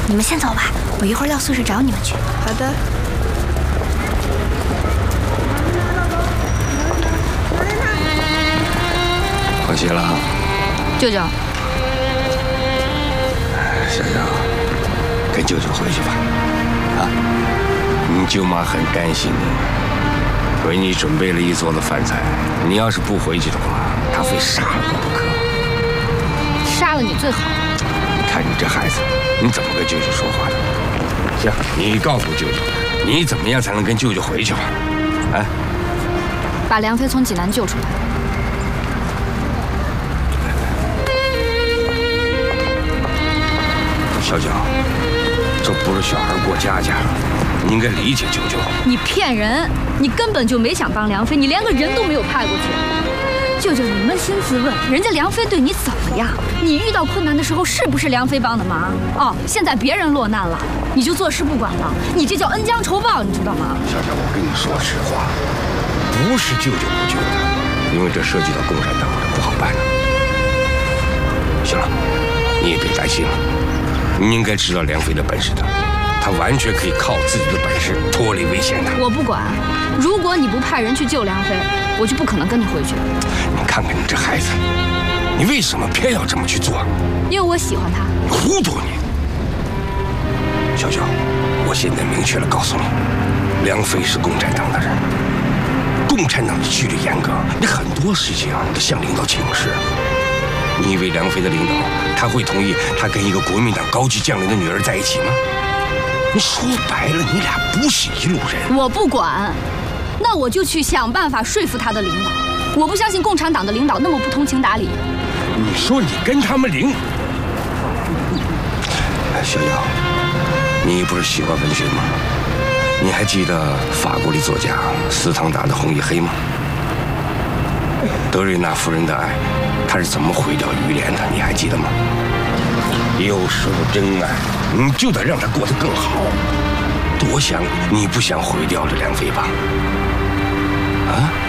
你们先走吧，我一会儿要宿舍找你们去。 好的。 放学了， 舅舅。 小小，跟舅舅回去吧。啊，你舅妈很担心你，为你准备了一桌子饭菜。你要是不回去的话，她非杀了你不可。 杀了你最好。 你看你这孩子，你怎么跟舅舅说话的？行，你告诉舅舅，你怎么样才能跟舅舅回去吧？啊？ 把梁飞从济南救出来。 小小，这不是小孩过家家，你应该理解舅舅。 你骗人！你根本就没想帮梁飞，你连个人都没有派过去。舅舅，你扪心自问，人家梁飞对你怎么样？你遇到困难的时候，是不是梁飞帮的忙？哦，现在别人落难了，你就坐视不管了，你这叫恩将仇报，你知道吗？ 小小，我跟你说实话，不是舅舅不救他，因为这涉及到共产党，这不好办的。行了，你也别担心了，你应该知道梁飞的本事的。他完全可以靠自己的本事脱离危险的。 我不管，如果你不派人去救梁飞，我就不可能跟你回去。 你看看你这孩子，你为什么偏要这么去做？ 因为我喜欢他。 你糊涂你！小小，我现在明确了告诉你，梁飞是共产党的人，共产党的纪律严格，你很多事情你都向领导请示。你以为梁飞的领导他会同意他跟一个国民党高级将领的女儿在一起吗？你说白了，你俩不是一路人。 我不管，那我就去想办法说服他的领导。我不相信共产党的领导那么不通情达理。 你说你跟他们领？小姚，你不是喜欢文学吗？你还记得法国的作家斯汤达的《红与黑》吗？德瑞纳夫人的爱，她是怎么毁掉于连的？你还记得吗？有时候真爱，你就得让他过得更好。多想你不想毁掉这梁飞吧？啊？